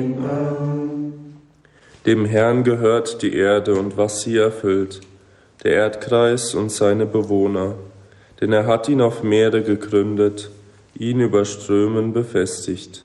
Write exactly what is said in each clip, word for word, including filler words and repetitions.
Dem Herrn gehört die Erde und was sie erfüllt, der Erdkreis und seine Bewohner. Denn er hat ihn auf Meere gegründet, ihn über Strömen befestigt.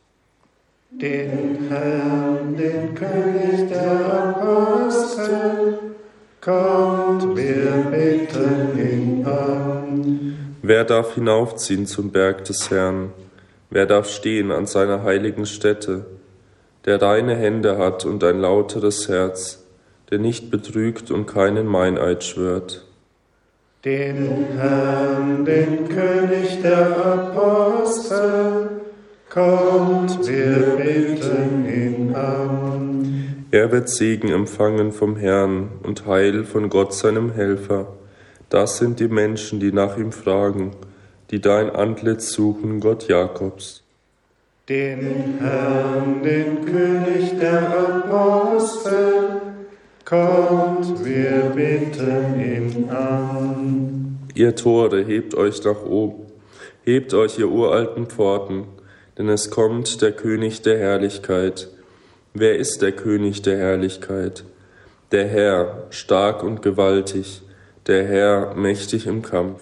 Den Herrn, den König der Apostel, kommt, wir beten ihn an. Wer darf hinaufziehen zum Berg des Herrn? Wer darf stehen an seiner heiligen Stätte? Der reine Hände hat und ein lauteres Herz, der nicht betrügt und keinen Meineid schwört. Den Herrn, den König der Apostel, kommt, wir beten ihn an. Er wird Segen empfangen vom Herrn und Heil von Gott seinem Helfer. Das sind die Menschen, die nach ihm fragen, die dein Antlitz suchen, Gott Jakobs. Den Herrn, den König der Apostel, kommt, wir beten ihn an. Ihr Tore, hebt euch nach oben, hebt euch, ihr uralten Pforten, denn es kommt der König der Herrlichkeit. Wer ist der König der Herrlichkeit? Der Herr, stark und gewaltig, der Herr, mächtig im Kampf.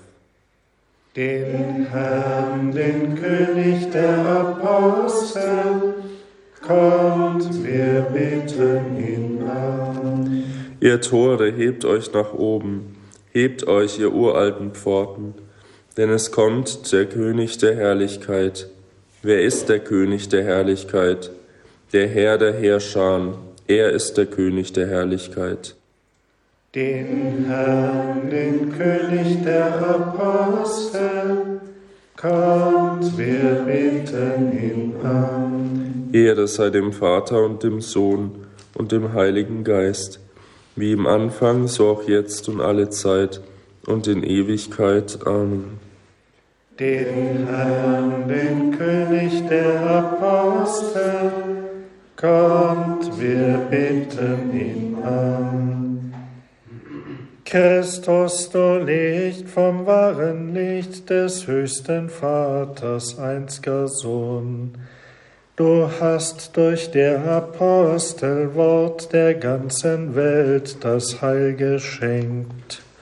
Den Herrn, den König der Apostel, kommt, wir beten ihn an. Ihr Tore, hebt euch nach oben, hebt euch, ihr uralten Pforten, denn es kommt der König der Herrlichkeit. Wer ist der König der Herrlichkeit? Der Herr der Heerscharen, er ist der König der Herrlichkeit. Den Herrn, den König der Apostel, kommt, wir beten ihn an. Ehre sei dem Vater und dem Sohn und dem Heiligen Geist, wie im Anfang, so auch jetzt und alle Zeit und in Ewigkeit. Amen. Den Herrn, den König der Apostel, kommt, wir beten ihn an. Christus, du Licht vom wahren Licht des höchsten Vaters, einziger Sohn, du hast durch der Apostel Wort der ganzen Welt das Heil geschenkt.